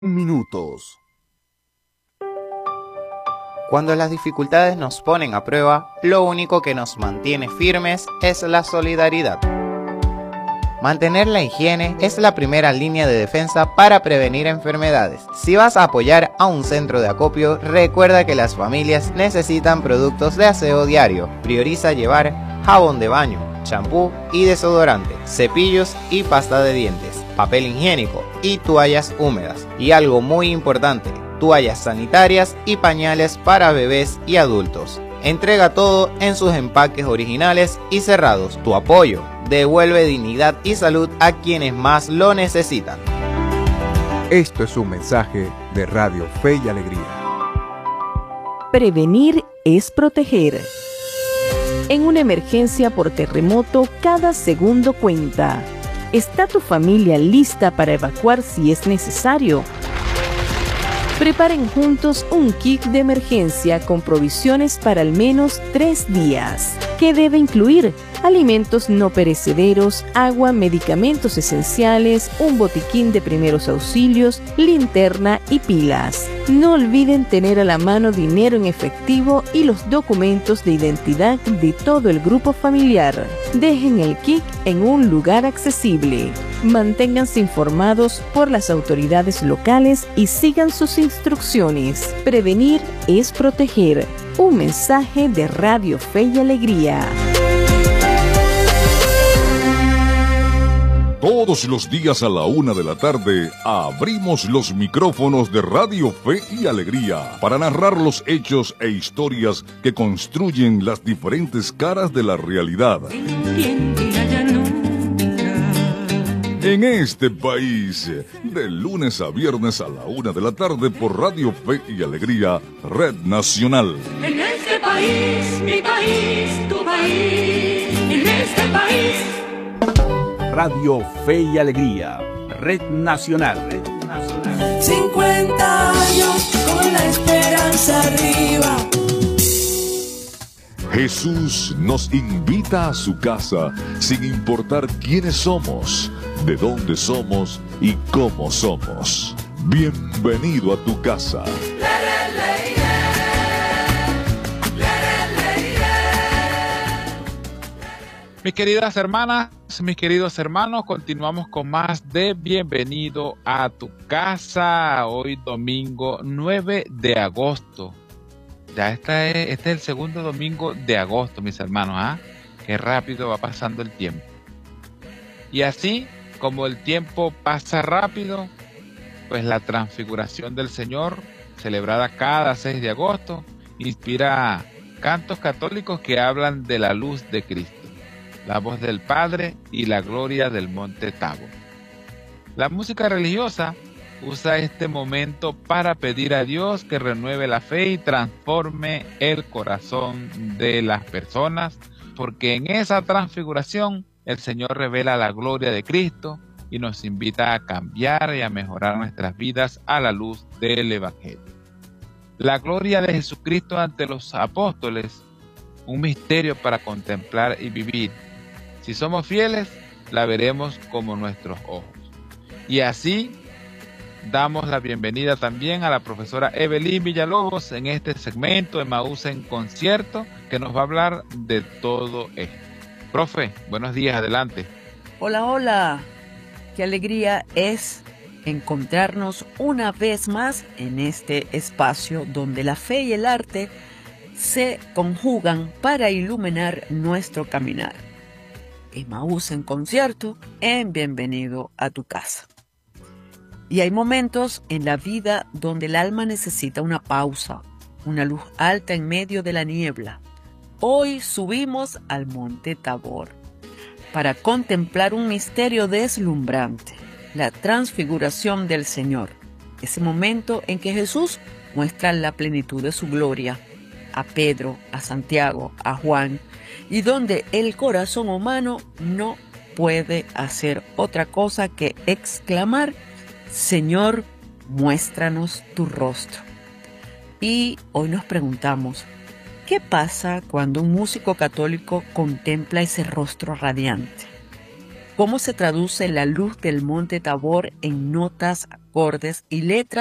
minutos. Cuando las dificultades nos ponen a prueba, lo único que nos mantiene firmes es la solidaridad. Mantener la higiene es la primera línea de defensa para prevenir enfermedades. Si vas a apoyar a un centro de acopio, recuerda que las familias necesitan productos de aseo diario. Prioriza llevar jabón de baño, champú y desodorante, cepillos y pasta de dientes, papel higiénico y toallas húmedas. Y algo muy importante, toallas sanitarias y pañales para bebés y adultos. Entrega todo en sus empaques originales y cerrados. Tu apoyo devuelve dignidad y salud a quienes más lo necesitan. Esto es un mensaje de Radio Fe y Alegría. Prevenir es proteger. En una emergencia por terremoto, cada segundo cuenta. ¿Está tu familia lista para evacuar si es necesario? Preparen juntos un kit de emergencia con provisiones para al menos 3 días. ¿Qué debe incluir? Alimentos no perecederos, agua, medicamentos esenciales, un botiquín de primeros auxilios, linterna y pilas. No olviden tener a la mano dinero en efectivo y los documentos de identidad de todo el grupo familiar. Dejen el kit en un lugar accesible. Manténganse informados por las autoridades locales y sigan sus instrucciones. Prevenir es proteger. Un mensaje de Radio Fe y Alegría. Todos los días a la 1:00 p.m. abrimos los micrófonos de Radio Fe y Alegría para narrar los hechos e historias que construyen las diferentes caras de la realidad. En este país, de lunes a viernes a la 1:00 p.m. por Radio Fe y Alegría, Red Nacional. En este país, mi país, tu país, en este país. Radio Fe y Alegría, Red Nacional. 50 años con la esperanza arriba. Jesús nos invita a su casa sin importar quiénes somos, de dónde somos y cómo somos. Bienvenido a tu casa. Mis queridas hermanas, mis queridos hermanos, continuamos con más de Bienvenido a tu casa. Hoy domingo 9 de agosto. Ya este es el segundo domingo de agosto, mis hermanos. Qué rápido va pasando el tiempo. Y así como el tiempo pasa rápido, pues la transfiguración del Señor, celebrada cada 6 de agosto, inspira cantos católicos que hablan de la luz de Cristo, la voz del Padre y la gloria del monte Tabor. La música religiosa usa este momento para pedir a Dios que renueve la fe y transforme el corazón de las personas, porque en esa transfiguración el Señor revela la gloria de Cristo y nos invita a cambiar y a mejorar nuestras vidas a la luz del Evangelio. La gloria de Jesucristo ante los apóstoles, un misterio para contemplar y vivir. Si somos fieles, la veremos como nuestros ojos. Y así damos la bienvenida también a la profesora Evelyn Villalobos en este segmento de Emaús en concierto, que nos va a hablar de todo esto. Profe, buenos días, adelante. Hola, hola. Qué alegría es encontrarnos una vez más en este espacio donde la fe y el arte se conjugan para iluminar nuestro caminar. Emaús en concierto, en Bienvenido a tu casa. Y hay momentos en la vida donde el alma necesita una pausa, una luz alta en medio de la niebla. Hoy subimos al monte Tabor para contemplar un misterio deslumbrante, la transfiguración del Señor, ese momento en que Jesús muestra la plenitud de su gloria a Pedro, a Santiago, a Juan, y donde el corazón humano no puede hacer otra cosa que exclamar: Señor, muéstranos tu rostro. Y hoy nos preguntamos, ¿qué pasa cuando un músico católico contempla ese rostro radiante? ¿Cómo se traduce la luz del monte Tabor en notas, acordes y letras?